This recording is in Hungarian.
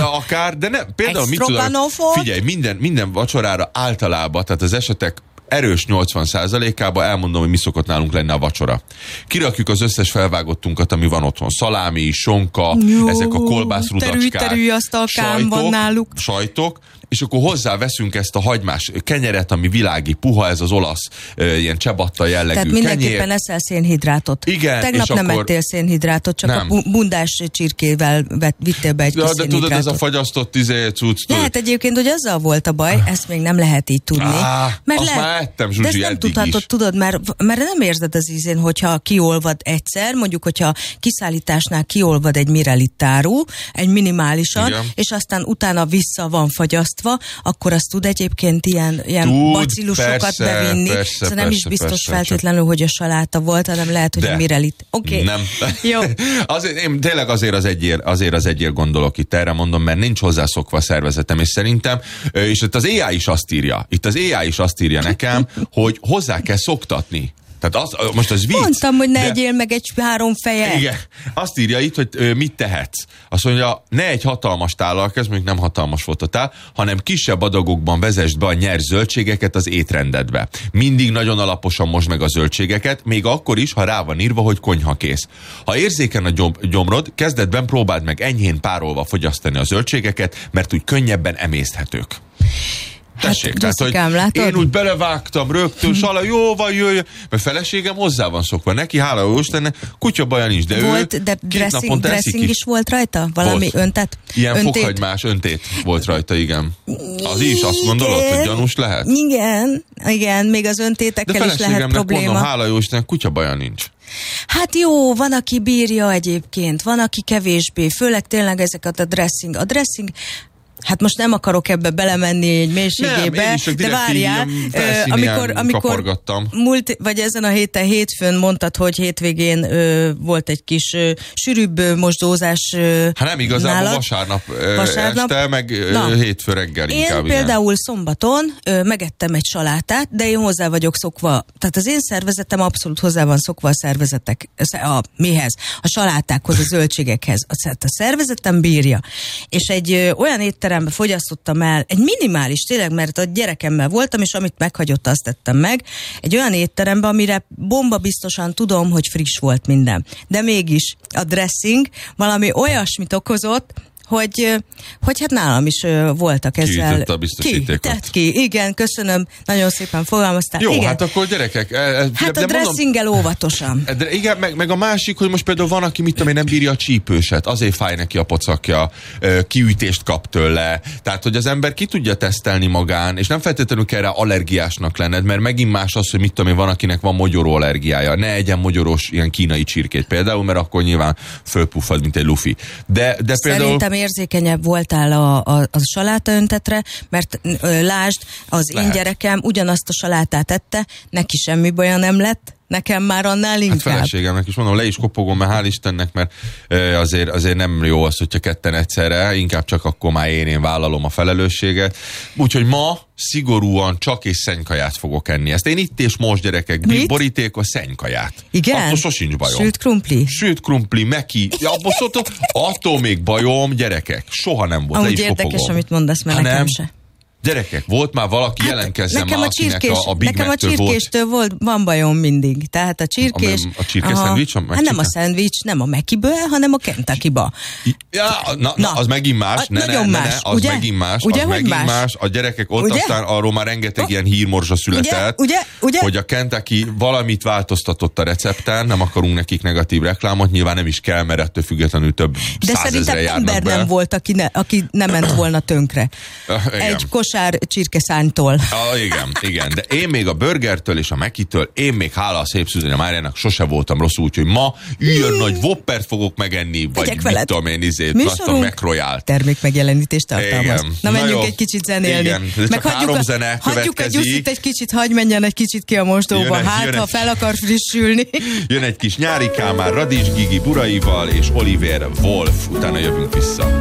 akár, de nem, például mit tudom, figyelj, minden vacsorára általában, tehát az esetek erős 80%-ában elmondom, hogy mi szokott nálunk lenni a vacsora. Kirakjuk az összes felvágottunkat, ami van otthon. Szalámi, sonka, ezek a kolbászrudacskák, sajtok, és akkor hozzáveszünk ezt a hagymás kenyeret, ami világi puha, ez az olasz ilyen ciabatta jellegű kenyér. Tehát mindenképpen eszel szénhidrátot. Igen, tegnap nem ettél szénhidrátot, csak a bundás csirkével vittél be egy kis szénhidrátot. De tudod, ez a fagyasztott cucc. Lehet egyébként, hogy azzal volt a baj, ezt még nem lehet így tudni. Azt már ettem, Zsuzsi, de ezt nem tudhatod, tudod, mert nem érzed az ízén, hogyha kiolvad egyszer, mondjuk, hogyha kiszállításnál kiolvad egy mirelittáru, egy minimálisan, igen, és aztán utána vissza van fagyasztva, akkor azt tud egyébként ilyen bacillusokat bevinni. Szóval nem is biztos feltétlenül, hogy a saláta volt, hanem lehet, hogy a mirelit. Oké. Nem. Jó. Én tényleg azért az egyér gondolok itt, erre mondom, mert nincs hozzászokva a szervezetem, és szerintem, és itt az AI is azt írja nekem, hogy hozzá kell szoktatni. Tehát most az vicc. Mondtam, hogy ne egyél meg egy 3 fejet. Igen. Azt írja itt, hogy mit tehetsz. Azt mondja, ne egy hatalmas tállal kezd, mondjuk nem hatalmas volt a tál, hanem kisebb adagokban vezesd be a nyers zöldségeket az étrendedbe. Mindig nagyon alaposan mosd meg a zöldségeket, még akkor is, ha rá van írva, hogy konyhakész. Ha érzéken a gyomrod, kezdetben próbáld meg enyhén párolva fogyasztani a zöldségeket, mert úgy könnyebben emészthetők. Tessék, tehát, hogy én úgy belevágtam rögtön, jó van, jöjjön, mert feleségem hozzá van szokva. Neki, hála jó Istennek, kutya baja nincs, de volt, ő de dressing is volt rajta? Valami öntet? Ilyen fokhagymás öntét volt rajta, igen. Az is, azt gondolod, hogy gyanús lehet? Igen, még az öntétekkel is lehet probléma. Mondom, hála jó Istennek, kutya baja nincs. Hát jó, van, aki bírja egyébként, van, aki kevésbé, főleg tényleg ezeket a dressing, hát most nem akarok ebbe belemenni egy mélységébe, de várjál, amikor múlt, vagy ezen a hétfőn mondtad, hogy hétvégén volt egy kis sűrűbb mosdózás hát nem igazából vasárnap este, meg hétfő reggel inkább. Én például szombaton megettem egy salátát, de én hozzá vagyok szokva, tehát az én szervezetem abszolút hozzá van szokva mihez? A salátákhoz, a zöldségekhez. A szervezetem bírja. És egy olyan étterembe fogyasztottam el, egy minimális, tényleg, mert a gyerekemmel voltam, és amit meghagyott, azt tettem meg, egy olyan étterembe, amire bomba biztosan tudom, hogy friss volt minden. De mégis a dressing valami olyasmit okozott, hogy hát nálam is voltak ezzel. Kiütött a biztosítékot. Igen, köszönöm, nagyon szépen fogalmaztál. Jó, igen. Hát akkor gyerekek. Hát a dressinggel óvatosan. Igen, meg a másik, hogy most például van, aki mit tudom én, nem bírja a csípőset, azért fáj neki a pocakja, kiütést kap tőle. Tehát, hogy az ember ki tudja tesztelni magán, és nem feltétlenül kell rá allergiásnak lenned, mert megint más az, hogy mit tudom én, van, akinek van mogyoró allergiája. Ne egyen mogyorós ilyen kínai csirkét például, mert akkor nyilván fölpuffad, mint egy lufi. De például érzékenyebb voltál a saláta öntetre, mert lásd, az én gyerekem ugyanazt a salátát ette, neki semmi baja nem lett, nekem már annál inkább. Hát feleségemnek is mondom, le is kopogom, mert hál' Istennek, mert azért nem jó az, hogyha ketten egyszerre, inkább csak akkor már én vállalom a felelősséget. Úgyhogy ma szigorúan csak és szenykaját fogok enni. Ezt én itt és most, gyerekek, borítékos szenykaját. Igen? Attól sosincs bajom. Sült krumpli, meki. Ja, attól még bajom, gyerekek. Soha nem volt. Úgy érdekes, amit mondasz, mert nekem se. Gyerekek, volt már valaki, jelenkezzen már, akinek a Big nekem a csirkéstől van bajom mindig. Tehát a csirkés... A csirke szendvics? Hát nem a szendvics, nem a Mekiből, hanem a Kentuckyba. Ja, na, az megint más. Az megint más. A gyerekek ott ugye? Aztán arról már rengeteg ilyen hírmorzsa született, ugye? hogy a Kentucky valamit változtatott a recepten, nem akarunk nekik negatív reklámot, nyilván nem is kell, mert ettől függetlenül több százezre járnak be. De szerintem nem volt, aki nem ment volna tönkre. Egy csirkeszánytól. Igen, de én még a burgertől és a Mekitől, én még hála a szép Szűzanya Máriának sose voltam rosszul, úgyhogy ma üljön nagy Whoppert fogok megenni, vagy mit tudom én, azt a McRoyalt. Termékmegjelenítést tartalmaz. Na menjünk egy kicsit zenélni. Igen, meg hagyjuk a gyuszit egy kicsit, hagy menjen egy kicsit ki a mosdóba, ha fel akar frissülni. Jön egy kis nyári Kálmán, Radics Gigi Buraival és Oliver Wolf, utána jövünk vissza.